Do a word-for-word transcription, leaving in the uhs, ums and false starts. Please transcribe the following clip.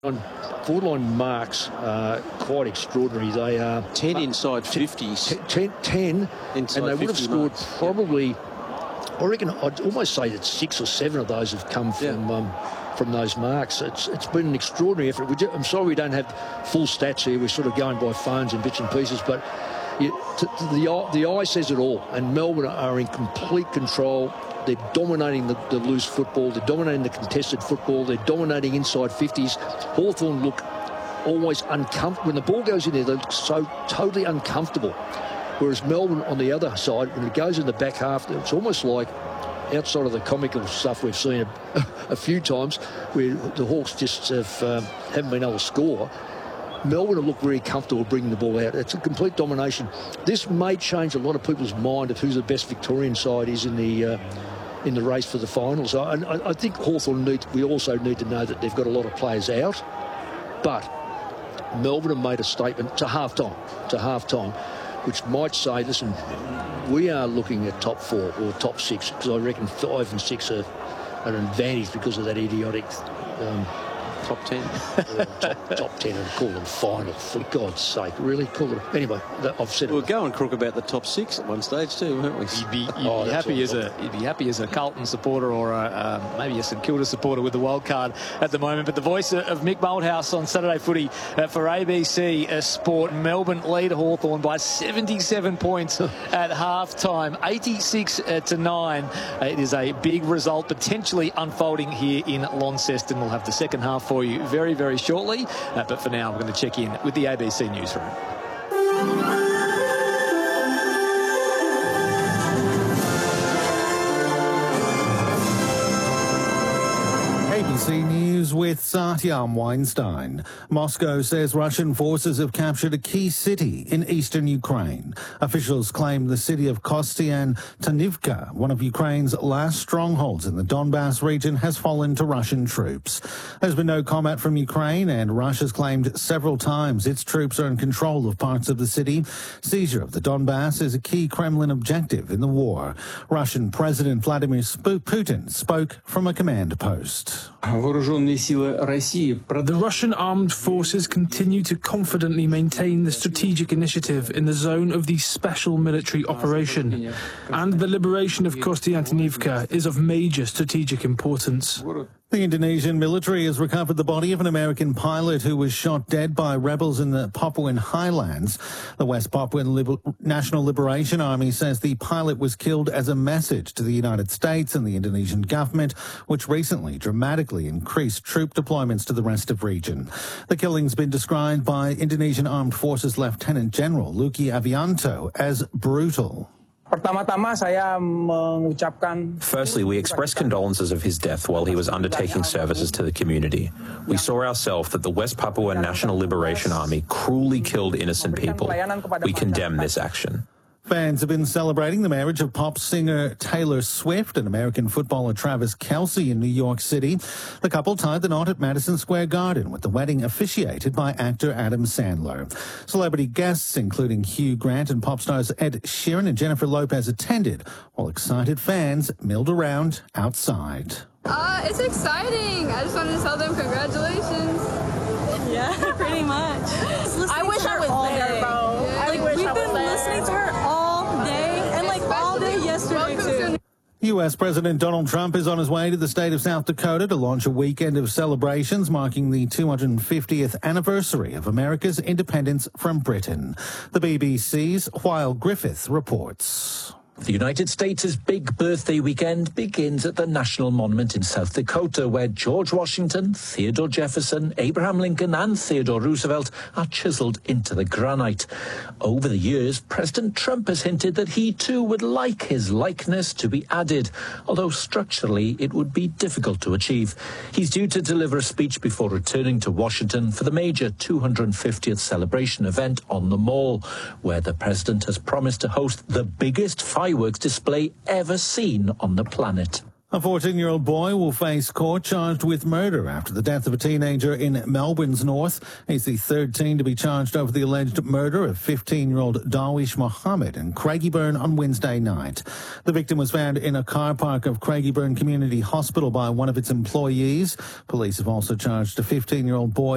On forward-line marks are quite extraordinary. They are ten inside fifties. ten, ten inside and they would have scored marks. probably, I reckon, I'd almost say that six or seven of those have come from Yeah. um, from those marks. It's It's been an extraordinary effort. We do, I'm sorry we don't have full stats here. We're sort of going by phones and bits and pieces, but you, t- t- the, eye, the eye says it all, and Melbourne are in complete control. They're dominating the, the loose football. They're dominating the contested football. They're dominating inside fifties. Hawthorn look always uncomfortable. When the ball goes in there, they look so totally uncomfortable. Whereas Melbourne, on the other side, when it goes in the back half, it's almost like outside of the comical stuff we've seen a, a few times, where the Hawks just have, um, haven't been able to score. Melbourne have looked very comfortable bringing the ball out. It's a complete domination. This may change a lot of people's mind of who the best Victorian side is in the uh, in the race for the finals. I, I, I think Hawthorn need. We also need to know that they've got a lot of players out, but Melbourne have made a statement to half-time, to half-time, which might say, listen, we are looking at top four or top six, because I reckon five and six are, are an advantage because of that idiotic. Um, Top ten. uh, top, top ten and call them final, for God's sake. Really? Call it. Anyway, that, I've said it. We'll go and crook about the top six at one stage too, won't we? You'd be, you'd Oh, be that's happy all as a you'd be happy as a Carlton supporter or a, um, maybe a St Kilda supporter with the wild card at the moment. But the voice of Mick Malthouse on Saturday Footy uh, for A B C uh, Sport. Melbourne lead Hawthorn by seventy-seven points at half time, eighty-six uh, to nine. Uh, it is a big result potentially unfolding here in Launceston. We'll have the second half for you very, very shortly. Uh, but for now, we're going to check in with the A B C Newsroom. A B C News with Satyam Weinstein. Moscow says Russian forces have captured a key city in eastern Ukraine. Officials claim the city of Kostiantynivka, one of Ukraine's last strongholds in the Donbass region, has fallen to Russian troops. There's been no comment from Ukraine, and Russia's claimed several times its troops are in control of parts of the city. Seizure of the Donbass is a key Kremlin objective in the war. Russian President Vladimir Putin spoke from a command post. The Russian armed forces continue to confidently maintain the strategic initiative in the zone of the special military operation, and the liberation of Kostiantynivka is of major strategic importance. The Indonesian military has recovered the body of an American pilot who was shot dead by rebels in the Papuan highlands. The West Papuan Liber- National Liberation Army says the pilot was killed as a message to the United States and the Indonesian government, which recently dramatically increased troop deployments to the rest of the region. The killing's been described by Indonesian Armed Forces Lieutenant General Luki Avianto as brutal. Firstly, we express condolences of his death while he was undertaking services to the community. We saw ourselves that the West Papua National Liberation Army cruelly killed innocent people. We condemn this action. Fans have been celebrating the marriage of pop singer Taylor Swift and American footballer Travis Kelce in New York City. The couple tied the knot at Madison Square Garden, with the wedding officiated by actor Adam Sandler. Celebrity guests, including Hugh Grant and pop stars Ed Sheeran and Jennifer Lopez, attended, while excited fans milled around outside. Uh, it's exciting. I just wanted to tell them congratulations. Yeah, pretty much. I wish I was there, bro. Yeah. Like, we've been listening to her all day, and like all day yesterday too. U S President Donald Trump is on his way to the state of South Dakota to launch a weekend of celebrations marking the two hundred fiftieth anniversary of America's independence from Britain. The B B C's While Griffith reports. The United States' big birthday weekend begins at the National Monument in South Dakota, where George Washington, Theodore Jefferson, Abraham Lincoln and Theodore Roosevelt are chiseled into the granite. Over the years, President Trump has hinted that he too would like his likeness to be added, although structurally it would be difficult to achieve. He's due to deliver a speech before returning to Washington for the major two hundred fiftieth celebration event on the Mall, where the president has promised to host the biggest fireworks display ever seen on the planet. A fourteen-year-old boy will face court charged with murder after the death of a teenager in Melbourne's north. He's the third teen to be charged over the alleged murder of fifteen-year-old Darwish Mohammed in Craigieburn on Wednesday night. The victim was found in a car park of Craigieburn Community Hospital by one of its employees. Police have also charged a fifteen-year-old boy